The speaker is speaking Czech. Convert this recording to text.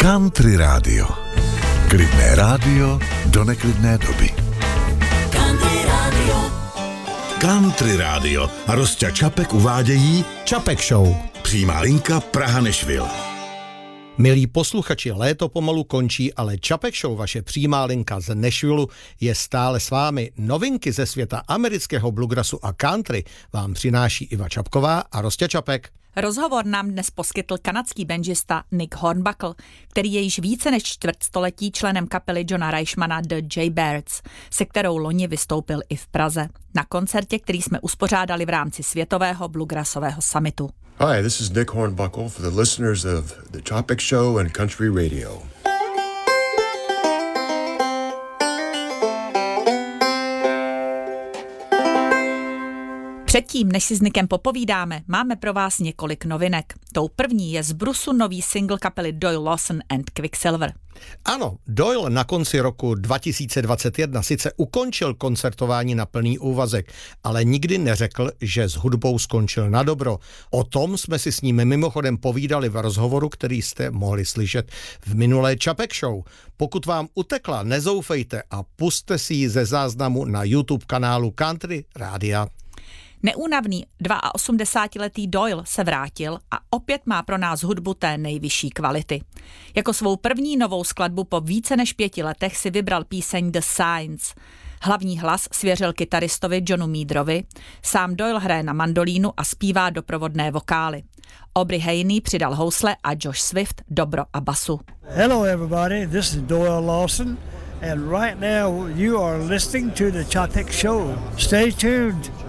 Country rádio. Klidné rádio do neklidné doby. Country rádio a Rosťa Čapek uvádějí Čapek Show. Přímá linka Praha-Nešvil. Milí posluchači, léto pomalu končí, ale Čapek Show, vaše přímá linka z Nashvillu, je stále s vámi. Novinky ze světa amerického bluegrassu a country vám přináší Iva Čapková a Rosťa Čapek. Rozhovor nám dnes poskytl kanadský banžista Nick Hornbuckle, který je již více než čtvrtstoletí členem kapely Johna Reichmana The Jaybirds, se kterou loni vystoupil i v Praze. Na koncertě, který jsme uspořádali v rámci Světového bluegrassového summitu. Hi, this is Nick Hornbuckle for the listeners of The Čapek Show and Country Radio. Předtím, než si s Nickem popovídáme, máme pro vás několik novinek. Tou první je z brusu nový single kapely Doyle Lawson and Quicksilver. Ano, Doyle na konci roku 2021 sice ukončil koncertování na plný úvazek, ale nikdy neřekl, že s hudbou skončil na dobro. O tom jsme si s ním mimochodem povídali v rozhovoru, který jste mohli slyšet v minulé Čapek Show. Pokud vám utekla, nezoufejte a pusťte si ji ze záznamu na YouTube kanálu Country Rádia. Neúnavný 82letý Doyle se vrátil a opět má pro nás hudbu té nejvyšší kvality. Jako svou první novou skladbu po více než 5 letech si vybral píseň The Signs. Hlavní hlas svěřil kytaristovi Johnu Meaderovi, sám Doyle hraje na mandolínu a zpívá doprovodné vokály. Aubrey Haney přidal housle a Josh Swift dobro a basu. Hello everybody, this is Doyle Lawson and right now you are listening to the Čapek Show. Stay tuned.